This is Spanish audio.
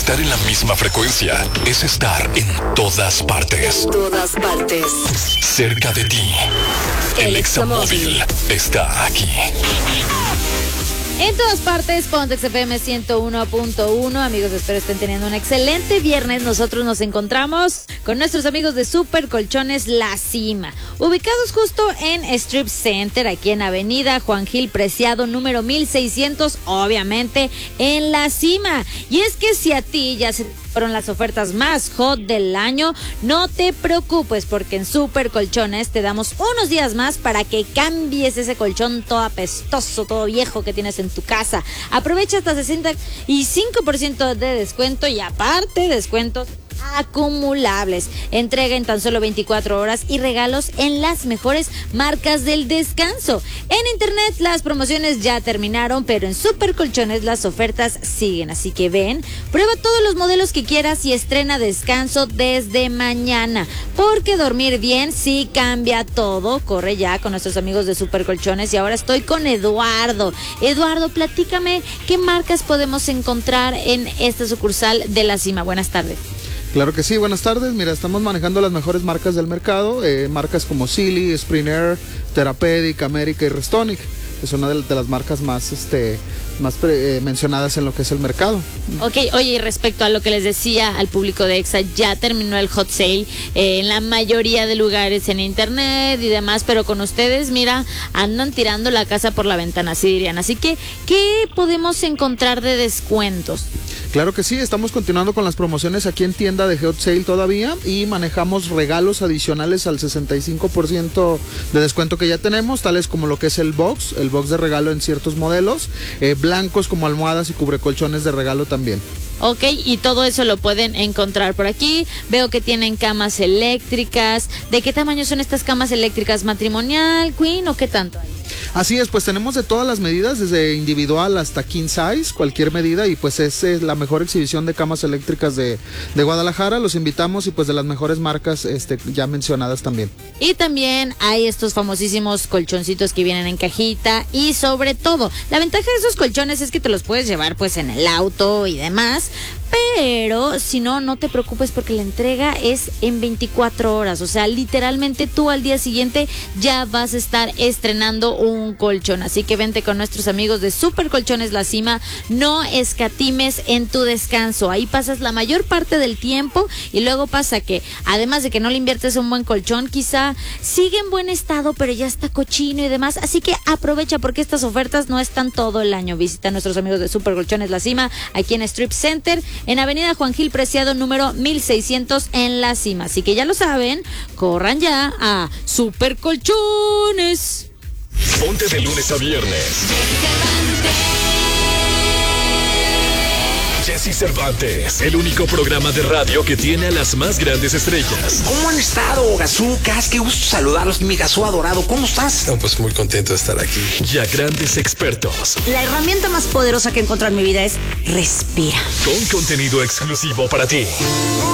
Estar en la misma frecuencia es estar en todas partes. En todas partes. Cerca de ti. El Examóvil está aquí. En todas partes, Pontex FM 101.1. Amigos, espero estén teniendo un excelente viernes. Nosotros nos encontramos con nuestros amigos de Super Colchones La Cima, ubicados justo en Strip Center, aquí en Avenida Juan Gil Preciado, número 1600, obviamente en La Cima. Y es que si a ti ya se fueron las ofertas más hot del año, no te preocupes, porque en Super Colchones te damos unos días más para que cambies ese colchón todo apestoso, todo viejo que tienes en tu casa. Aprovecha hasta 65% de descuento y aparte descuentos acumulables. Entrega en tan solo 24 horas y regalos en las mejores marcas del descanso. En internet las promociones ya terminaron, pero en Super Colchones las ofertas siguen. Así que ven, prueba todos los modelos que quieras y estrena descanso desde mañana, porque dormir bien sí cambia todo. Corre ya con nuestros amigos de Super Colchones y ahora estoy con Eduardo. Eduardo, platícame qué marcas podemos encontrar en esta sucursal de La Cima. Buenas tardes. Claro que sí, buenas tardes. Mira, estamos manejando las mejores marcas del mercado, marcas como Silly, Spring Air, Therapeutic, América y Restonic. Es una de las marcas más mencionadas en lo que es el mercado. Ok, oye, y respecto a lo que les decía al público de EXA, ya terminó el hot sale en la mayoría de lugares en internet y demás, pero con ustedes, mira, andan tirando la casa por la ventana, así dirían. Así que, ¿qué podemos encontrar de descuentos? Claro que sí, estamos continuando con las promociones aquí en tienda de Hot Sale todavía y manejamos regalos adicionales al 65% de descuento que ya tenemos, tales como lo que es el box de regalo en ciertos modelos, blancos como almohadas y cubrecolchones de regalo también. Ok, y todo eso lo pueden encontrar por aquí. Veo que tienen camas eléctricas. ¿De qué tamaño son estas camas eléctricas? ¿Matrimonial, queen o qué tanto hay? Así es, pues tenemos de todas las medidas, desde individual hasta king size, cualquier medida, y pues es la mejor exhibición de camas eléctricas de Guadalajara. Los invitamos y pues de las mejores marcas ya mencionadas también. Y también hay estos famosísimos colchoncitos que vienen en cajita, y sobre todo, la ventaja de esos colchones es que te los puedes llevar pues en el auto y demás. Pero si no, no te preocupes, porque la entrega es en 24 horas. O sea, literalmente tú al día siguiente ya vas a estar estrenando un colchón. Así que vente con nuestros amigos de Super Colchones La Cima. No escatimes en tu descanso. Ahí pasas la mayor parte del tiempo y luego pasa que, además de que no le inviertes un buen colchón, quizá sigue en buen estado, pero ya está cochino y demás. Así que aprovecha, porque estas ofertas no están todo el año. Visita a nuestros amigos de Super Colchones La Cima aquí en Strip Center, en Avenida Juan Gil Preciado, número 1600 en La Cima. Así que ya lo saben, corran ya a Super Colchones. Ponte de lunes a viernes. Jessy Cervantes, el único programa de radio que tiene a las más grandes estrellas. ¿Cómo han estado, Gazucas? Qué gusto saludarlos, mi Gazú adorado. ¿Cómo estás? No, pues muy contento de estar aquí. Y a grandes expertos. La herramienta más poderosa que he encontrado en mi vida es respira. Con contenido exclusivo para ti.